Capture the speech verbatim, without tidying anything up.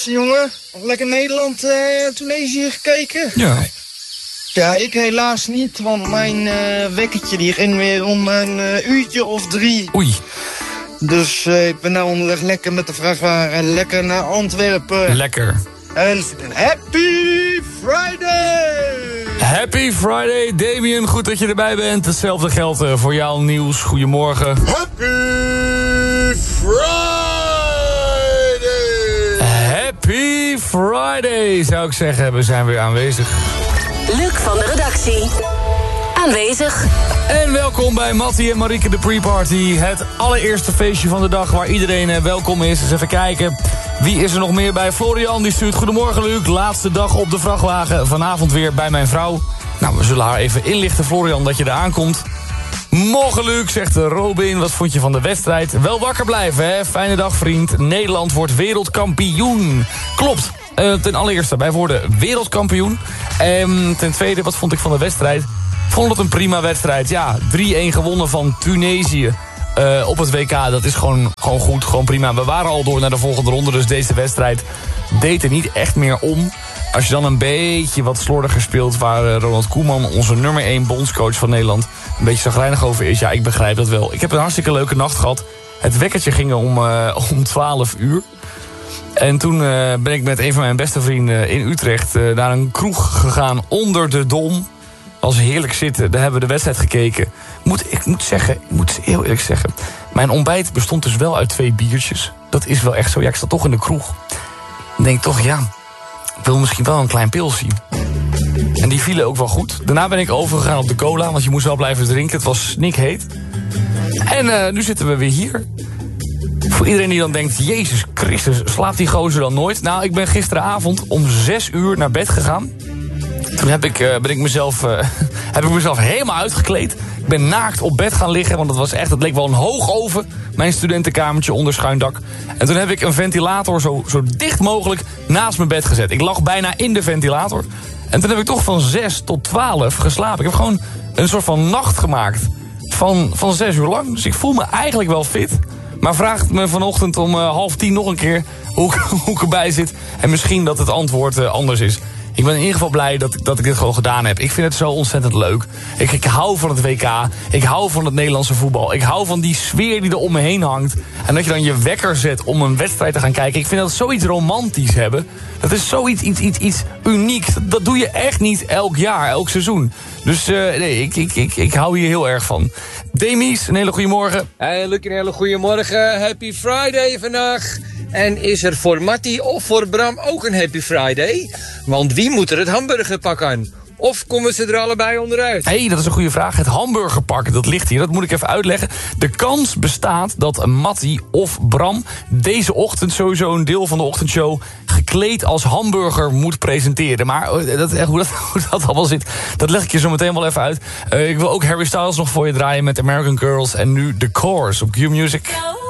jongens, jongen. Lekker Nederland, uh, Tunesië gekeken? Ja. Ja, ik helaas niet, want mijn uh, wekkertje die ging weer om een uh, uurtje of drie. Oei. Dus uh, ik ben nou onderweg lekker met de vrachtwagen, lekker naar Antwerpen. Lekker. En happy Friday! Happy Friday, Damien. Goed dat je erbij bent. Hetzelfde geldt uh, voor jouw nieuws. Goedemorgen. Happy Friday! Happy Friday, zou ik zeggen. We zijn weer aanwezig. Luc van de redactie. Aanwezig. En welkom bij Mattie en Marieke de Pre-Party. Het allereerste feestje van de dag waar iedereen uh, welkom is. Eens even kijken. Wie is er nog meer bij? Florian die stuurt: goedemorgen Luc, laatste dag op de vrachtwagen. Vanavond weer bij mijn vrouw. Nou, we zullen haar even inlichten, Florian, dat je er aankomt. Morgen Luc, zegt Robin, wat vond je van de wedstrijd? Wel wakker blijven, hè? Fijne dag, vriend. Nederland wordt wereldkampioen. Klopt. Uh, ten allereerste, wij worden wereldkampioen. En ten tweede, wat vond ik van de wedstrijd? Ik vond het een prima wedstrijd. Ja, drie-een gewonnen van Tunesië. Uh, op het W K, dat is gewoon, gewoon goed, gewoon prima. We waren al door naar de volgende ronde, dus deze wedstrijd deed er niet echt meer om. Als je dan een beetje wat slordiger speelt, waar uh, Ronald Koeman, onze nummer één bondscoach van Nederland, een beetje zagrijnig over is, ja, ik begrijp dat wel. Ik heb een hartstikke leuke nacht gehad. Het wekkertje ging om, uh, om twaalf uur. En toen uh, ben ik met een van mijn beste vrienden in Utrecht uh, naar een kroeg gegaan onder de Dom. Was heerlijk zitten, daar hebben we de wedstrijd gekeken. Moet, ik moet zeggen, ik moet heel eerlijk zeggen, mijn ontbijt bestond dus wel uit twee biertjes. Dat is wel echt zo. Ja, ik zat toch in de kroeg. Dan denk ik toch, ja, ik wil misschien wel een klein pilsje. En die vielen ook wel goed. Daarna ben ik overgegaan op de cola, want je moest wel blijven drinken. Het was snikheet. En uh, nu zitten we weer hier. Voor iedereen die dan denkt, Jezus Christus, slaapt die gozer dan nooit? Nou, ik ben gisteravond om zes uur naar bed gegaan. Toen heb ik, uh, ben ik mezelf, uh, heb ik mezelf helemaal uitgekleed. Ik ben naakt op bed gaan liggen, want het was echt, het leek wel een hoogoven. Mijn studentenkamertje onder schuin dak. En toen heb ik een ventilator zo, zo dicht mogelijk naast mijn bed gezet. Ik lag bijna in de ventilator. En toen heb ik toch van zes tot twaalf geslapen. Ik heb gewoon een soort van nacht gemaakt van, van zes uur lang. Dus ik voel me eigenlijk wel fit. Maar vraag me vanochtend om uh, half tien nog een keer hoe, hoe ik erbij zit. En misschien dat het antwoord uh, anders is. Ik ben in ieder geval blij dat, dat ik dit gewoon gedaan heb. Ik vind het zo ontzettend leuk. Ik, ik hou van het W K. Ik hou van het Nederlandse voetbal. Ik hou van die sfeer die er om me heen hangt. En dat je dan je wekker zet om een wedstrijd te gaan kijken. Ik vind dat zoiets romantisch hebben. Dat is zoiets iets, iets, iets uniek. Dat, dat doe je echt niet elk jaar, elk seizoen. Dus uh, nee, ik, ik, ik, ik hou hier heel erg van. Demies, een hele goede morgen. Hey, Luc, een hele goede morgen. Happy Friday vandaag. En is er voor Mattie of voor Bram ook een Happy Friday? Want wie moet er het hamburgerpak aan? Of komen ze er allebei onderuit? Hé, hey, dat is een goede vraag. Het hamburgerpak, dat ligt hier. Dat moet ik even uitleggen. De kans bestaat dat Mattie of Bram deze ochtend sowieso een deel van de ochtendshow gekleed als hamburger moet presenteren. Maar dat, hoe, dat, hoe dat allemaal zit, dat leg ik je zo meteen wel even uit. Uh, ik wil ook Harry Styles nog voor je draaien met American Girls. En nu The Course op Q Music.